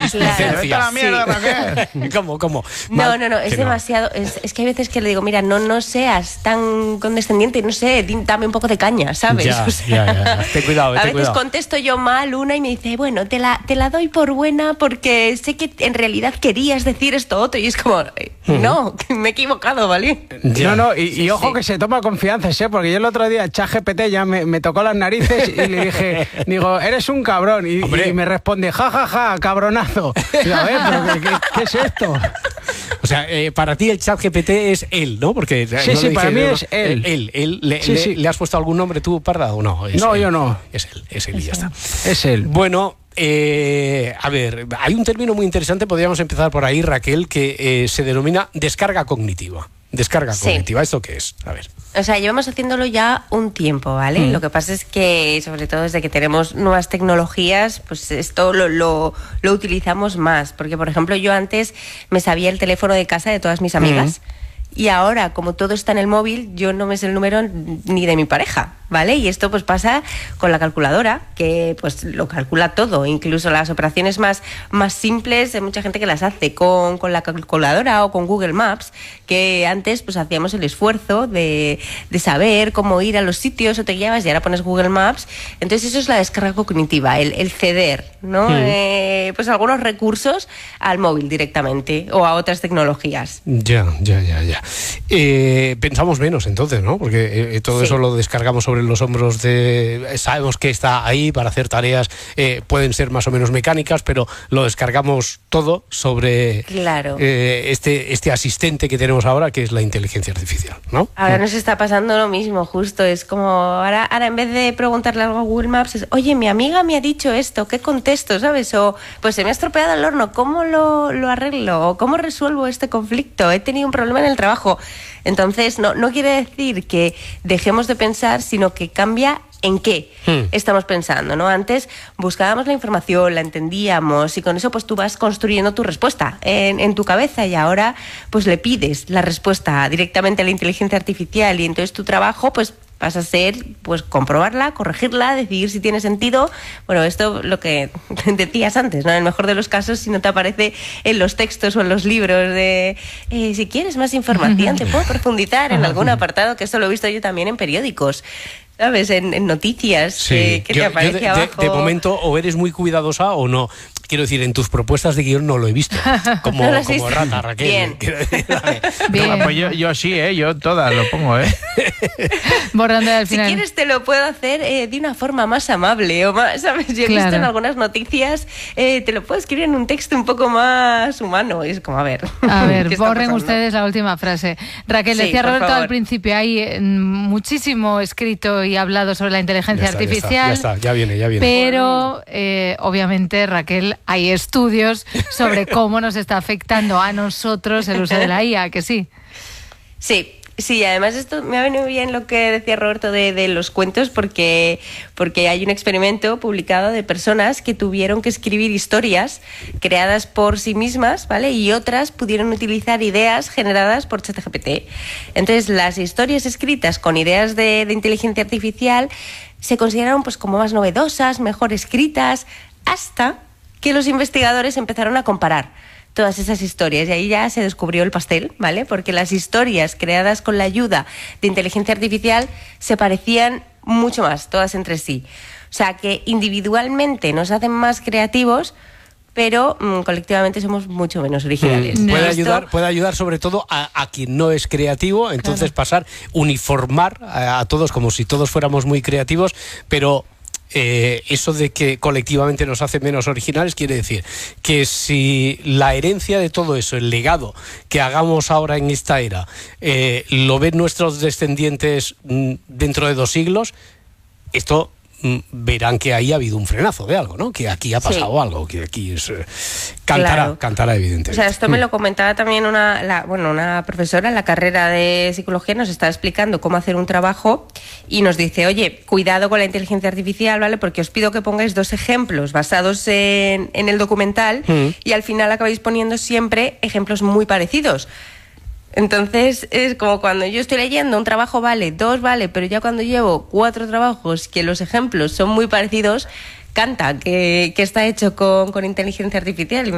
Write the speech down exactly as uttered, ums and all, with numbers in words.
Claro. Vete a la mierda, Raquel. ¿Cómo, cómo? No, Mal, no, no, es que demasiado. Es, es que hay veces que le digo, mira, no, no seas tan condescendiente, no sé, di- dame un poco de caña, ¿sabes? Ya, O sea, ya, ya, ya. Ten cuidado, a ten veces cuidado. contesto yo mal una y me dice, bueno, te la, te la doy por buena porque sé que en realidad querías decir esto otro. Y es como, eh, no, que me he equivocado, ¿vale? Ya. No, no, y, y Sí, ojo sí. que se toma confianzas, ¿eh? Porque yo el otro día ChatGPT ya me, me tocó las narices y le dije, digo, eres un cabrón. Y, y me responde, ja, ja, ja, cabronazo. Digo, a ver, pero ¿qué, qué, qué es esto? O sea, eh, para ti el ChatGPT es él, ¿no? Porque Sí, no sí, lo dije, para mí no, es él. Él, él. ¿Le, Sí, le- sí. ¿Le has puesto algún nombre tú, Parda, o no? Es No, él. yo no. Es él, es él y ya está. Es él. Bueno, eh, a ver, hay un término muy interesante, podríamos empezar por ahí, Raquel, que eh, se denomina descarga cognitiva. Descarga Sí. cognitiva, ¿esto qué es? A ver. O sea, llevamos haciéndolo ya un tiempo, ¿vale? Mm. Lo que pasa es que, sobre todo desde que tenemos nuevas tecnologías, pues esto lo, lo, lo utilizamos más. Porque, por ejemplo, yo antes me sabía el teléfono de casa de todas mis amigas. Y ahora, como todo está en el móvil, yo no me sé el número ni de mi pareja, ¿vale? Y esto pues pasa con la calculadora, que pues lo calcula todo, incluso las operaciones más, más simples, hay mucha gente que las hace con, con la calculadora o con Google Maps, que antes pues hacíamos el esfuerzo de, de saber cómo ir a los sitios o te guiabas y ahora pones Google Maps. Entonces eso es la descarga cognitiva, el, el ceder, ¿no? Mm. Eh, pues algunos recursos al móvil directamente o a otras tecnologías. Ya, ya, ya, ya. Eh, pensamos menos entonces, ¿no? Porque eh, todo Sí. eso lo descargamos sobre los hombros de... Sabemos que está ahí para hacer tareas, eh, pueden ser más o menos mecánicas, pero lo descargamos todo sobre Claro. eh, este, este asistente que tenemos ahora, que es la inteligencia artificial, ¿no? Ahora nos está pasando lo mismo, justo. Es como, ahora, ahora en vez de preguntarle algo a Google Maps, es, oye, mi amiga me ha dicho esto, ¿qué contesto? ¿Sabes? O, pues se me ha estropeado el horno, ¿cómo lo, lo arreglo? O ¿cómo resuelvo este conflicto? He tenido un problema en el trabajo. Entonces, no, no quiere decir que dejemos de pensar, sino que cambia en qué Hmm. estamos pensando, ¿no? Antes buscábamos la información, la entendíamos y con eso pues tú vas construyendo tu respuesta en, en tu cabeza y ahora pues le pides la respuesta directamente a la inteligencia artificial y entonces tu trabajo pues vas a ser pues comprobarla, corregirla, decidir si tiene sentido. Bueno, esto lo que decías antes, ¿no? En el mejor de los casos, si no te aparece en los textos o en los libros de eh, si quieres más información, te puedo profundizar en algún apartado, que esto lo he visto yo también en periódicos, ¿sabes? En, en noticias, eh, que Yo- te yo aparece de, de- abajo. de momento o eres muy cuidadosa o no. Quiero decir, en tus propuestas de guión no lo he visto. Como, ¿No lo has como visto? rata, Raquel. Bien. Quiero decir, a ver. Bien. No, pues yo, yo sí, ¿eh? Yo todas lo pongo, ¿eh? Borrando al Si final. quieres te lo puedo hacer eh, de una forma más amable o más, ¿sabes? Yo he Claro. visto en algunas noticias, eh, te lo puedo escribir en un texto un poco más humano. Y es como, a ver. A ver, ¿qué está borren pasando? ustedes la última frase. Raquel, Sí, decía por Roberto favor. al principio, hay eh, muchísimo escrito y hablado sobre la inteligencia Ya está, ya está, artificial. Ya está, ya viene, ya viene. Pero, eh, obviamente, Raquel, hay estudios sobre cómo nos está afectando a nosotros el uso de la I A, que sí. Sí. Sí, además esto me ha venido bien lo que decía Roberto de, de los cuentos porque, porque hay un experimento publicado de personas que tuvieron que escribir historias creadas por sí mismas, ¿vale? Y otras pudieron utilizar ideas generadas por ChatGPT. Entonces, las historias escritas con ideas de, de inteligencia artificial se consideraron pues como más novedosas, mejor escritas, hasta que los investigadores empezaron a comparar todas esas historias y ahí ya se descubrió el pastel, ¿vale? Porque las historias creadas con la ayuda de inteligencia artificial se parecían mucho más, todas entre sí. O sea, que individualmente nos hacen más creativos, pero mmm, colectivamente somos mucho menos originales. Mm, puede, Esto- ayudar, puede ayudar sobre todo a, a quien no es creativo, entonces pasar, uniformar a, a todos como si todos fuéramos muy creativos, pero... Eh, eso de que colectivamente nos hace menos originales quiere decir que si la herencia de todo eso, el legado que hagamos ahora en esta era, eh, lo ven nuestros descendientes mm, dentro de dos siglos, esto mm, verán que ahí ha habido un frenazo de algo, ¿no? Que aquí ha pasado Sí. algo, que aquí es eh, cantará, Claro. cantará evidentemente. O sea, esto me lo comentaba también una, la, bueno, una profesora en la carrera de psicología, nos estaba explicando cómo hacer un trabajo y nos dice, oye, cuidado con la inteligencia artificial, ¿vale? Porque os pido que pongáis dos ejemplos basados en, en el documental Mm. y al final acabáis poniendo siempre ejemplos muy parecidos. Entonces es como cuando yo estoy leyendo un trabajo vale, dos vale, pero ya cuando llevo cuatro trabajos que los ejemplos son muy parecidos, canta que, que está hecho con, con inteligencia artificial.